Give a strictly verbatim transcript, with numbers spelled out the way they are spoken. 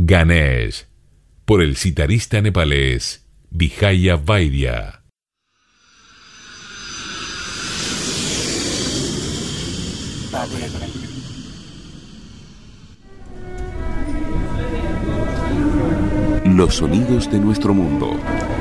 Ganesh, por el sitarista nepalés Vijaya Vaidya. Los sonidos de nuestro mundo.